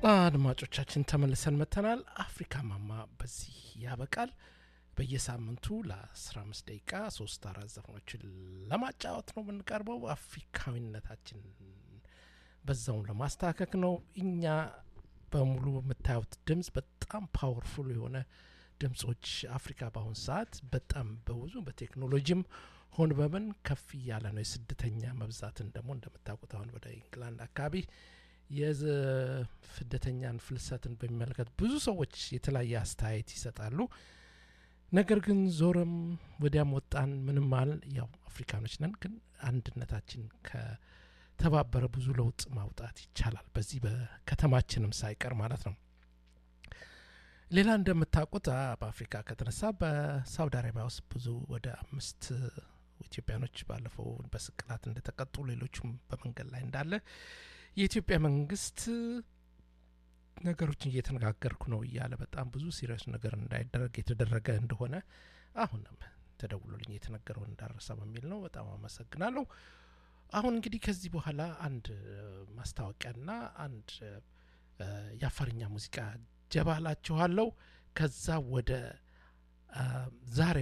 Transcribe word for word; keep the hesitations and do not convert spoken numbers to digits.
አድማጮቻችን ተመልሰን መተናል። አፍሪካ ማማ በዚህ ያበቃል። በየሳምንቱ ለ15 ደቂቃ ሶስት አራት ዘፈኖችን ለማጫወት ነው የምንቀርበው። አፍሪካዊነታችን በዛው ለማስተካከክ ነው። እኛ በሙሉ የምታዩት ድምጽ በጣም ፓወርፉል የሆነ ድምጾች አፍሪካ በአሁን ሰዓት በጣም በብዙ በቴክኖሎጂም ሆን በምን ከፍ ያለ ነው። የስደተኛ መብዛትን ደግሞ እንደምታውቁት አሁን ወደ ኢንግላንድ አካባቢ የዘ ፍደተኛን ፍልሰትን በሚመለከት ብዙ ሰዎች የተለያየ አስተያየት ይሰጣሉ። ነገር ግን ዞረም ወዲያም ወጣን ምንም ማል ያው አፍሪካኖች ነን። ግን አንድነታችን ከተባበረ ብዙ ለውጥ ማውጣት ይቻላል። በዚህ በከተማችንም ሳይቀር ማለት ነው። ሌላ እንደምታውቁት በአፍሪካ ከተነሳ በሳውዲ አረቢያ ውስጥ ብዙ ወደ አምስት ኢትዮጵያኖች ባለፈው በስቅላት እንደተቀጡ ሌሎችም በመንገድ ላይ እንዳለ የኢትዮጵያ መንግስት ነገሮችን እየተነጋገርኩ ነው እያለ በጣም ብዙ ሲሪየስ ነገር እንዳይደረግ የተደረገ እንደሆነ አሁንም ተደውሎልኝ የተነገረው እንዳረሰ በሚል ነው። በጣም አመሰግናለሁ። አሁን እንግዲህ ከዚህ በኋላ አንድ ማስታወቂያና አንድ የአፋርኛ ሙዚቃ ጀባላችኋለሁ። ከዛ ወደ ዛሬ